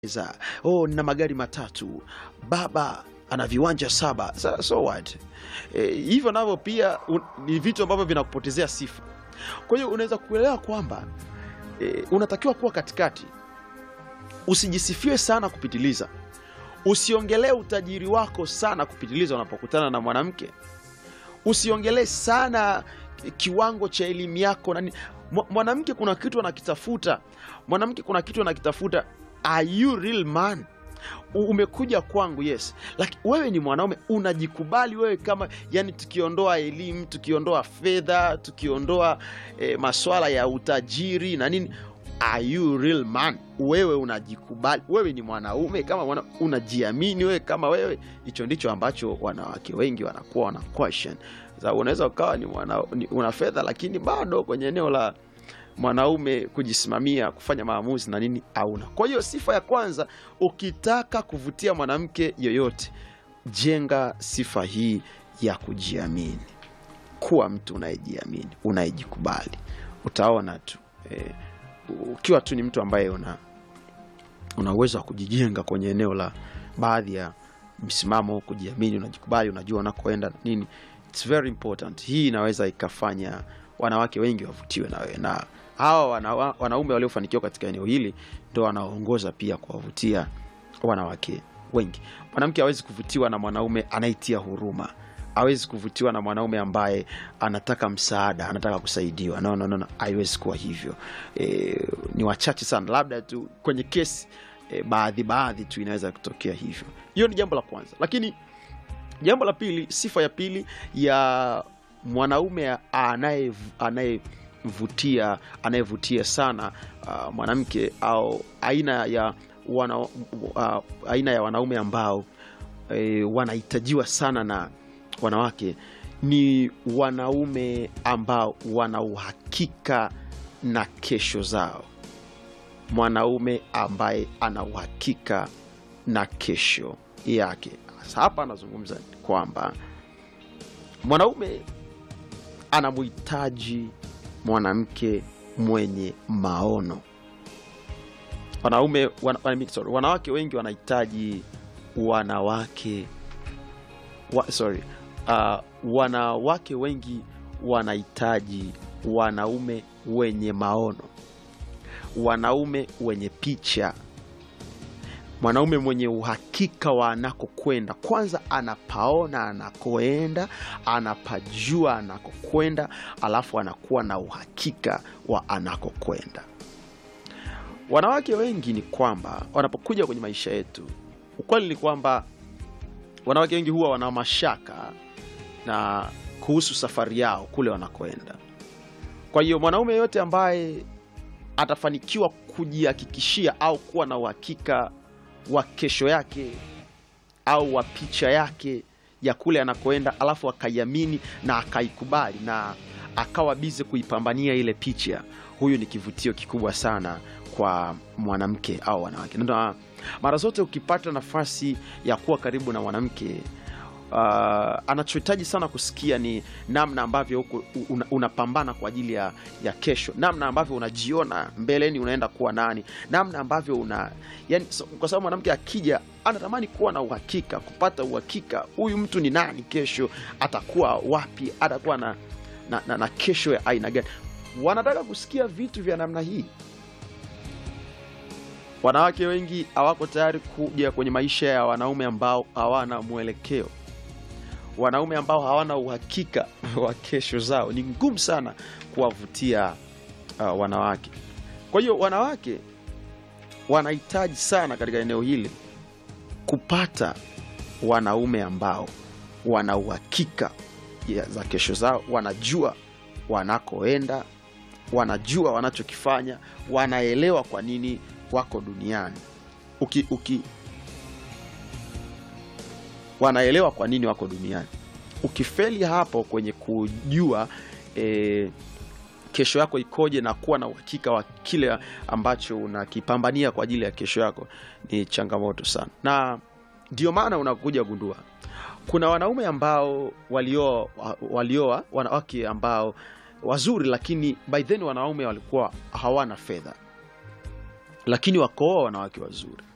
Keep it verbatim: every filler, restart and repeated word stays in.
za oh nina magari matatu, baba ana viwanja saba. So, so what? E, hivyo navyo pia un, ni vitu ambavyo vinakupotezea sifa. Kwa hiyo unaweza kuelewa kwamba e, unatakiwa kuwa katikati. Usijisifie sana kupitiliza. Usiongelee utajiri wako sana kupitiliza unapokutana na mwanamke. Usiongelee sana kiwango cha elimu yako na mwanamke. Kuna kitu anakitafuta. Mwanamke kuna kitu anakitafuta. Are you real man? Umekuja kwangu, yes. Lakini wewe ni mwanaume, unajikubali wewe kama, yani tukiondoa elimu, tukiondoa fedha, tukiondoa eh, masuala ya utajiri na nini, are you real man? Wewe unajikubali, wewe ni mwanaume kama mwana, unajiamini wewe kama wewe. Hicho ndicho ambacho wanawake wengi wanakuwa wana question. Sasa unaweza ukawa ni mwana, ni, una fedha lakini bado kwenye eneo la mwanaume kujisimamia, kufanya maamuzi na nini hauna. Kwa hiyo sifa ya kwanza, ukitaka kuvutia mwanamke yoyote, jenga sifa hii ya kujiamini. Kuwa mtu unayejiamini, unayejikubali. Utaona tu eh, ukiwa tu ni mtu ambaye una una uwezo wa kujijenga kwenye eneo la baadhi ya msimamo, kujiamini, unajikubali, unajua unakoenda nini. It's very important. Hii inaweza ikafanya wanawake wengi wavutiwe na wewe, na hawa wana, wanaume waliofanikiwa katika eneo hili ndio wanaongoza pia kuwavutia wanawake wengi. Mwanamke hawezi kuvutiwa na mwanaume anaitia huruma. Hawezi kuvutiwa na mwanaume ambaye anataka msaada, anataka kusaidiwa. No no no, no. Haiwezi kuwa hivyo. E, ni wachache sana, labda tu kwenye kesi e, baadhi baadhi tu inaweza kutokea hivyo. Hiyo ni jambo la kwanza. Lakini jambo la pili, sifa ya pili ya mwanaume anaye anayevutia anayevutia sana uh, mwanamke, au aina ya wana, uh, aina ya wanaume ambao e, wanahitajiwa sana na wanawake, ni wanaume ambao wana uhakika na kesho zao. Mwanaume ambaye ana uhakika na kesho yake. Hapa anazungumza kwamba mwanaume anamhitaji mwanamke mwenye maono. Wanaume wan, wan, sorry, wanawake wengi wanahitaji wanawake wa, sorry uh, wanawake wengi wanahitaji wanaume wenye maono, wanaume wenye picha, mwanaume mwenye uhakika wa anakokwenda. Kwanza anapaona anakoenda, anapajua anakokwenda, alafu anakuwa na uhakika wa anakokwenda. Wanawake wengi ni kwamba wanapokuja kwenye maisha yetu, ukweli ni kwamba wanawake wengi huwa wana mashaka na kuhusu safari yao kule wanakoenda. Kwa hiyo mwanaume yote ambaye atafanikiwa kujihakikishia au kuwa na uhakika wa kesho yake au wa picha yake ya kule anakoenda, alafu akaiamini na akaikubali na akawa bize kuipambania ile picha, huyu ni kivutio kikubwa sana kwa mwanamke au wanawake. Na mara zote ukipata nafasi ya kuwa karibu na mwanamke, uh, anachohitaji sana kusikia ni namna ambavyo una, unapambana kwa ajili ya, ya kesho, namna ambavyo unajiona mbeleni unaenda kuwa nani, namna ambavyo una, yani, so, kwa sababu mwanamke akija anatamani kuwa na uhakika, kupata uhakika huyu mtu ni nani, kesho atakuwa wapi, atakuwa na, na, na, na kesho ya aina gani. Wanataka kusikia vitu vya namna hii. Wanawake wengi hawako tayari kuja kwenye maisha ya wanaume ambao hawana mwelekeo, wanaume ambao hawana uhakika wa kesho zao. Ni ngumu sana kuwavutia uh, wanawake. Kwa hiyo wanawake wanahitaji sana katika eneo hili kupata wanaume ambao wana uhakika za kesho zao, wanajua wanakoenda, wanajua wanachokifanya, wanaelewa kwa nini wako duniani. Uki, uki wanaelewa kwa nini wako duniani. Ukifeli hapo kwenye kujua e, kesho yako ikoje na kuwa na uhakika wa kile ambacho unakipambania kwa ajili ya kesho yako, ni changamoto sana. Na ndio maana unakuja gundua kuna wanaume ambao walioa walioa wanawake ambao wazuri, lakini by then wanaume walikuwa hawana fedha. lakini wakooa wanawake wazuri.